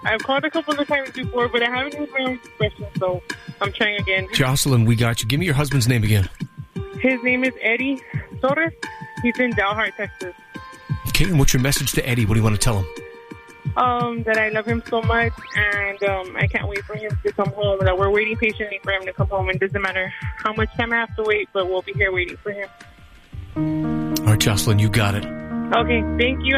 I've called a couple of times before, but I haven't heard my own expression, so I'm trying again. Jocelyn, we got you. Give me your husband's name again. His name is Eddie Torres. He's in Dalhart, Texas. Okay, and what's your message to Eddie? What do you want to tell him? That I love him so much, and I can't wait for him to come home. That we're waiting patiently for him to come home. It doesn't matter how much time I have to wait, but we'll be here waiting for him. All right, Jocelyn, you got it. Okay, thank you.